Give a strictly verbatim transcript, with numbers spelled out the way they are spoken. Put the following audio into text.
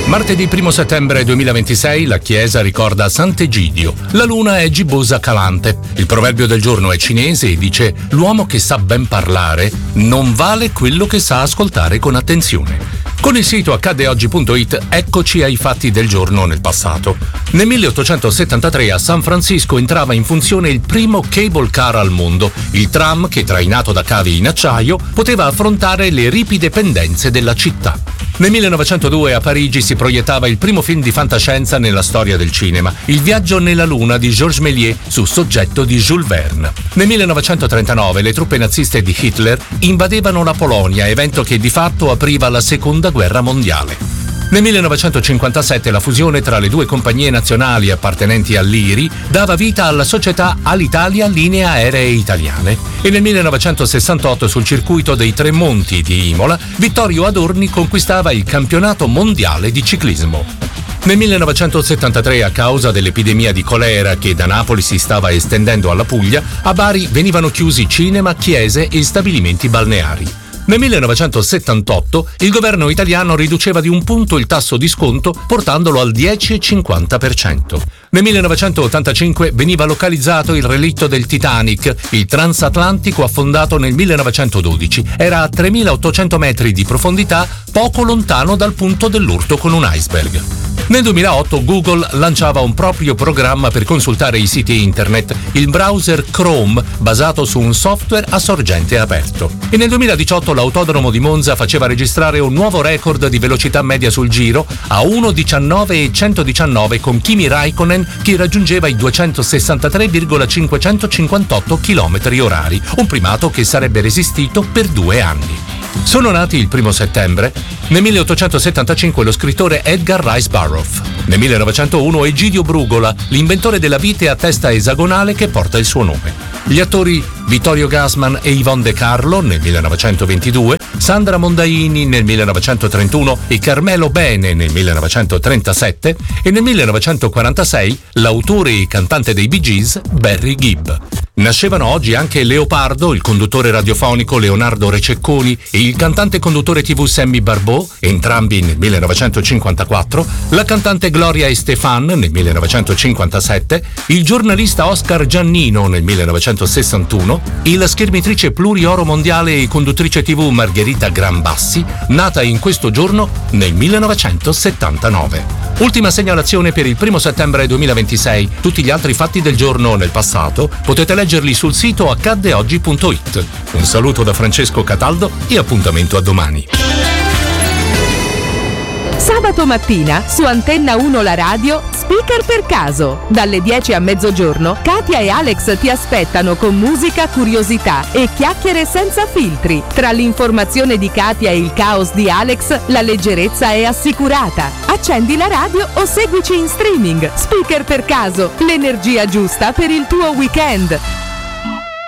Martedì primo settembre duemilaventisei la Chiesa ricorda Sant'Egidio. La luna è gibbosa calante. Il proverbio del giorno è cinese e dice: l'uomo che sa ben parlare non vale quello che sa ascoltare con attenzione. Con il sito accade oggi punto it eccoci ai fatti del giorno nel passato. Nel milleottocentosettantatré a San Francisco entrava in funzione il primo cable car al mondo, il tram che, trainato da cavi in acciaio, poteva affrontare le ripide pendenze della città. Nel millenovecentodue a Parigi si proiettava il primo film di fantascienza nella storia del cinema, Il viaggio nella luna di Georges Méliès su soggetto di Jules Verne. Nel millenovecentotrentanove le truppe naziste di Hitler invadevano la Polonia, evento che di fatto apriva la seconda guerra mondiale. Nel millenovecentocinquantasette la fusione tra le due compagnie nazionali appartenenti all'I R I dava vita alla società Alitalia Linee Aeree Italiane e nel millenovecentosessantotto sul circuito dei Tre Monti di Imola Vittorio Adorni conquistava il campionato mondiale di ciclismo. Nel millenovecentosettantatré, a causa dell'epidemia di colera che da Napoli si stava estendendo alla Puglia, a Bari venivano chiusi cinema, chiese e stabilimenti balneari. Nel millenovecentosettantotto il governo italiano riduceva di un punto il tasso di sconto portandolo al dieci virgola cinquanta per cento. Nel millenovecentottantacinque veniva localizzato il relitto del Titanic, il transatlantico affondato nel millenovecentododici. Era a tremilaottocento metri di profondità, poco lontano dal punto dell'urto con un iceberg. Nel duemilaotto Google lanciava un proprio programma per consultare i siti internet, il browser Chrome, basato su un software a sorgente aperto. E nel duemiladiciotto l'autodromo di Monza faceva registrare un nuovo record di velocità media sul giro a uno virgola diciannove e centodiciannove con Kimi Raikkonen che raggiungeva i duecentosessantatré virgola cinquecentocinquantotto chilometri orari, un primato che sarebbe resistito per due anni. Sono nati il primo settembre. Nel milleottocentosettantacinque lo scrittore Edgar Rice Burroughs. Nel millenovecentouno Egidio Brugola, l'inventore della vite a testa esagonale che porta il suo nome. Gli attori Vittorio Gassman e Yvonne De Carlo nel millenovecentoventidue, Sandra Mondaini nel millenovecentotrentuno e Carmelo Bene nel millenovecentotrentasette e nel millenovecentoquarantasei l'autore e cantante dei Bee Gees Barry Gibb. Nascevano oggi anche Leopardo, il conduttore radiofonico Leonardo Rececconi e il cantante e conduttore tivù Sammy Barbot, entrambi nel millenovecentocinquantaquattro, la cantante Gloria Estefan nel millenovecentocinquantasette, il giornalista Oscar Giannino nel millenovecentosessantuno e la schermitrice plurioro mondiale e conduttrice tivù Margherita Grambassi, nata in questo giorno nel millenovecentosettantanove. Ultima segnalazione per il primo settembre duemilaventisei. Tutti gli altri fatti del giorno nel passato potete leggerli sul sito accade oggi punto it. Un saluto da Francesco Cataldo e appuntamento a domani. Sabato mattina su Antenna uno La Radio, Speaker per caso. Dalle dieci a mezzogiorno, Katia e Alex ti aspettano con musica, curiosità e chiacchiere senza filtri. Tra l'informazione di Katia e il caos di Alex, la leggerezza è assicurata. Accendi la radio o seguici in streaming. Speaker per caso, l'energia giusta per il tuo weekend.